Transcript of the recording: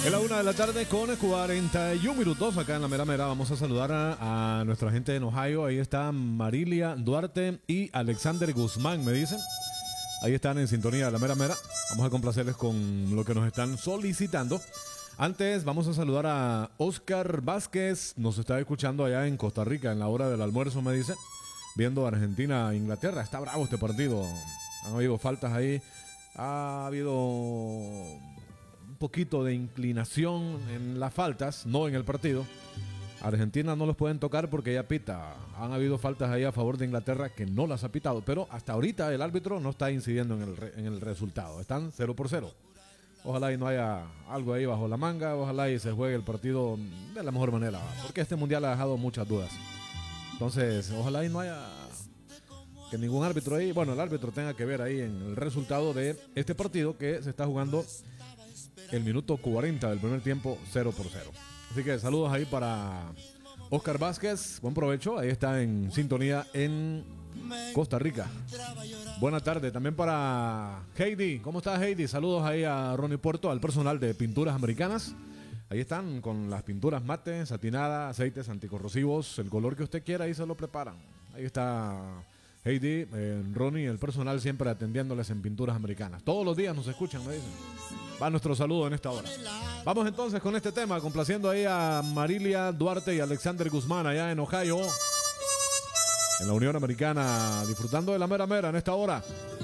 Es la 1 de la tarde con 41 minutos acá en la Mera Mera. Vamos a saludar a nuestra gente en Ohio. Ahí está Marilia Duarte y Alexander Guzmán, me dicen. Ahí están en sintonía de la Mera Mera. Vamos a complacerles con lo que nos están solicitando. Antes vamos a saludar a Oscar Vázquez. Nos está escuchando allá en Costa Rica en la hora del almuerzo, me dice. Viendo Argentina-Inglaterra. Está bravo este partido. Han habido faltas ahí. Ha habido un poquito de inclinación en las faltas, no en el partido. Argentina no los pueden tocar porque ya pita. Han habido faltas ahí a favor de Inglaterra que no las ha pitado, pero hasta ahorita el árbitro no está incidiendo en el resultado. Están 0-0. Ojalá y no haya algo ahí bajo la manga, ojalá y se juegue el partido de la mejor manera, porque este mundial ha dejado muchas dudas. Entonces, ojalá y no haya que ningún árbitro ahí, bueno, el árbitro tenga que ver ahí en el resultado de este partido que se está jugando el minuto 40 del primer tiempo, 0-0. Así que saludos ahí para Oscar Vázquez, buen provecho, ahí está en sintonía en Costa Rica. Buena tarde también para Heidi. ¿Cómo estás, Heidi? Saludos ahí a Ronnie Puerto, al personal de Pinturas Americanas. Ahí están con las pinturas mate, satinada, aceites anticorrosivos, el color que usted quiera, ahí se lo preparan. Ahí está Heidi, Ronnie, el personal siempre atendiéndoles en Pinturas Americanas. Todos los días nos escuchan, me dicen. Va nuestro saludo en esta hora. Vamos entonces con este tema, complaciendo ahí a Marilia Duarte y Alexander Guzmán allá en Ohio, en la Unión Americana, disfrutando de la Mera Mera en esta hora.